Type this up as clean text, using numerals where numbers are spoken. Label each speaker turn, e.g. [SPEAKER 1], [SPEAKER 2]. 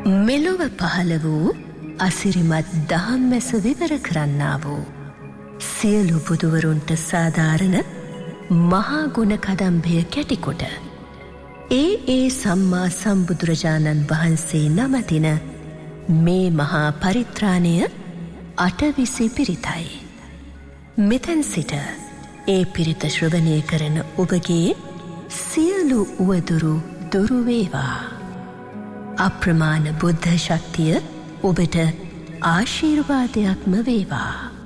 [SPEAKER 1] මෙලොව පහළ වූ අසිරිමත් දහම්මැස විවර කරන්නා වූ සියලු බුදුවරුන්ට සාධාරණ මහා ගුණ කදම්භය කැටිකොට ඒ සම්මා සම්බුදුරජාණන් වහන්සේ නමතින මේ මහා පරිත්‍රාණය අටවිසි පිරිතයි. මෙතැන් සිට ඒ පිරිත ශ්‍රවණය කරන ඔබගේ සියලු උවදුරු දුරු වේවා. අප්‍රමාණ බුද්ධ ශක්තිය ඔබට ආශිර්වාදයක්ම වේවා.